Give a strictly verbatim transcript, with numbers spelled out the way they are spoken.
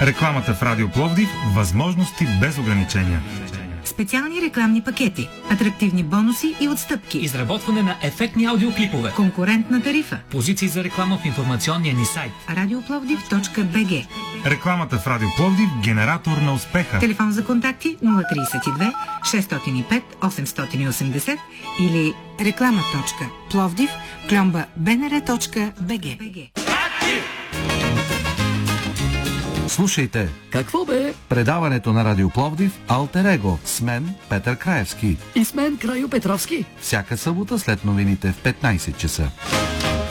Рекламата в Радио Пловдив – възможности без ограничения. Специални рекламни пакети, атрактивни бонуси и отстъпки. Изработване на ефектни аудиоклипове. Конкурентна тарифа. Позиции за реклама в информационния ни сайт. радиопловдив точка бг. Рекламата в Радио Пловдив – генератор на успеха. Телефон за контакти нула тридесет и две шестстотин и пет осемстотин и осемдесет или реклама.пловдив кломба бнр точка бг. Слушайте. Какво бе? Предаването на Радио Пловдив Алтер Его с мен Петър Краевски. И с мен Крайо Петровски. Всяка събота след новините в петнайсет часа.